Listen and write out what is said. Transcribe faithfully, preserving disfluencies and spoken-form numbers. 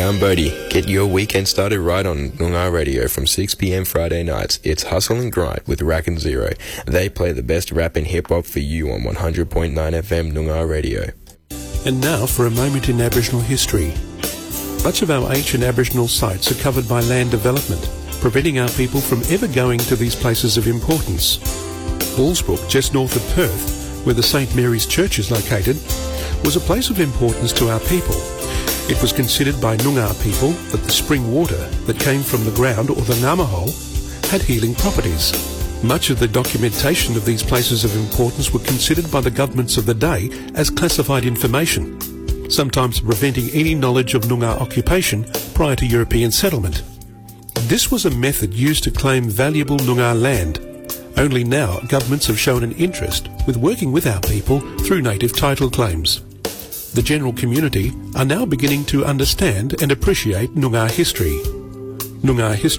I'm Bodie. Get your weekend started right on Noongar Radio from six p.m. Friday nights. It's Hustle and Grind with Rack and Zero. They play the best rap and hip-hop for you on one hundred point nine F M Noongar Radio. And now for a moment in Aboriginal history. Much of our ancient Aboriginal sites are covered by land development, preventing our people from ever going to these places of importance. Bullsbrook, just north of Perth, where the Saint Mary's Church is located, was a place of importance to our people. It was considered by Noongar people that the spring water that came from the ground, or the Ngamahole, had healing properties. Much of the documentation of these places of importance were considered by the governments of the day as classified information, sometimes preventing any knowledge of Noongar occupation prior to European settlement. This was a method used to claim valuable Noongar land. Only now governments have shown an interest with working with our people through native title claims. The general community are now beginning to understand and appreciate Noongar history. Noongar history